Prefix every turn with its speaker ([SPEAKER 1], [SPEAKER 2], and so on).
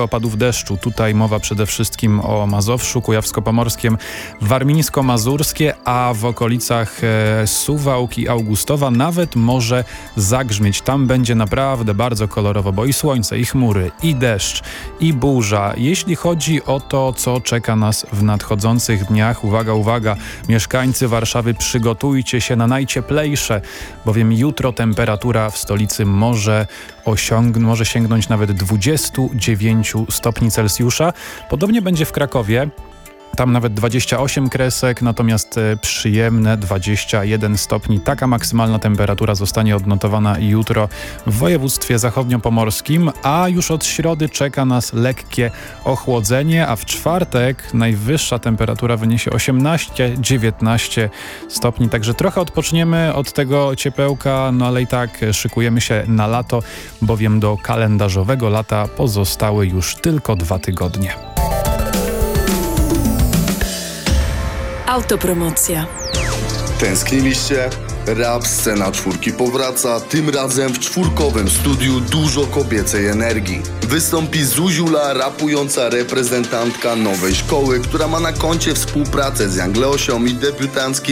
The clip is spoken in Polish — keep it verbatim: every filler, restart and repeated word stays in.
[SPEAKER 1] ryzyko opadów deszczu. Tutaj mowa przede wszystkim o Mazowszu, Kujawsko-Pomorskiem, Warmińsko-Mazurskie, a w okolicach e, Suwałk i Augustowa nawet może zagrzmieć. Tam będzie naprawdę bardzo kolorowo, bo i słońce, i chmury, i deszcz, i burza. Jeśli chodzi o to, co czeka nas w nadchodzących dniach, uwaga, uwaga, mieszkańcy Warszawy, przygotujcie się na najcieplejsze, bowiem jutro temperatura w stolicy może osiąg- może sięgnąć nawet dwudziestu dziewięciu stopni Celsjusza. Podobnie będzie w Krakowie. Tam nawet dwadzieścia osiem kresek, natomiast przyjemne dwadzieścia jeden stopni. Taka maksymalna temperatura zostanie odnotowana jutro w województwie zachodniopomorskim, a już od środy czeka nas lekkie ochłodzenie, a w czwartek najwyższa temperatura wyniesie osiemnaście dziewiętnaście stopni. Także trochę odpoczniemy od tego ciepełka, no ale i tak szykujemy się na lato, bowiem do kalendarzowego lata pozostały już tylko dwa tygodnie.
[SPEAKER 2] Autopromocja.
[SPEAKER 3] Tęskniliście? Rap Scena Czwórki powraca, tym razem w czwórkowym studiu dużo kobiecej energii. Wystąpi Zuziula, rapująca reprezentantka nowej szkoły, która ma na koncie współpracę z Young Leosią i debiutancki